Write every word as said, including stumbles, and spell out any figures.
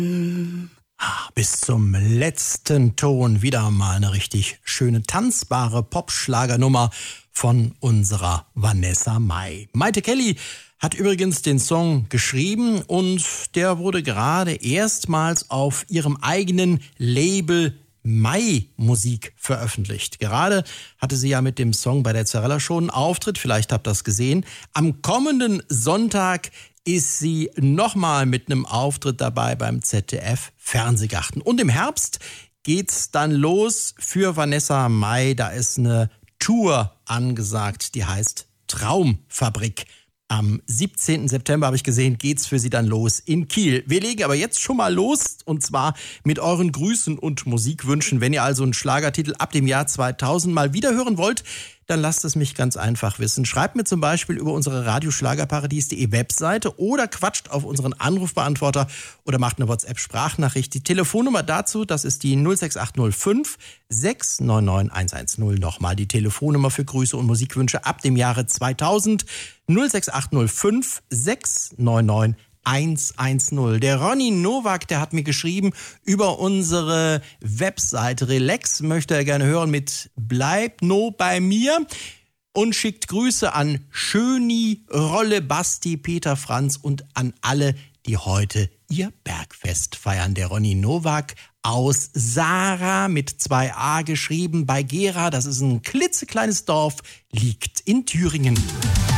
Bis zum letzten Ton wieder mal eine richtig schöne, tanzbare Popschlagernummer von unserer Vanessa Mai. Maite Kelly hat übrigens den Song geschrieben und der wurde gerade erstmals auf ihrem eigenen Label Mai Musik veröffentlicht. Gerade hatte sie ja mit dem Song bei der Zarella Show einen Auftritt, vielleicht habt ihr das gesehen. Am kommenden Sonntag ist sie nochmal mit einem Auftritt dabei beim Z D F Fernsehgarten. Und im Herbst geht's dann los für Vanessa Mai. Da ist eine Tour angesagt, die heißt Traumfabrik. Am siebzehnten September, habe ich gesehen, geht's für sie dann los in Kiel. Wir legen aber jetzt schon mal los, und zwar mit euren Grüßen und Musikwünschen. Wenn ihr also einen Schlagertitel ab dem Jahr zweitausend mal wieder hören wollt, dann lasst es mich ganz einfach wissen. Schreibt mir zum Beispiel über unsere radioschlagerparadies punkt de Webseite oder quatscht auf unseren Anrufbeantworter oder macht eine WhatsApp-Sprachnachricht. Die Telefonnummer dazu, das ist die null sechs acht null fünf sechs neun neun eins eins null. Nochmal die Telefonnummer für Grüße und Musikwünsche ab dem Jahre zweitausend. null sechs acht null fünf sechs neun neun eins eins null. Der Ronny Nowak, der hat mir geschrieben über unsere Webseite. Relax möchte er gerne hören mit Bleib no bei mir und schickt Grüße an Schöni, Rolle, Basti, Peter, Franz und an alle, die heute ihr Bergfest feiern. Der Ronny Nowak aus Sarah mit zwei A geschrieben bei Gera. Das ist ein klitzekleines Dorf, liegt in Thüringen.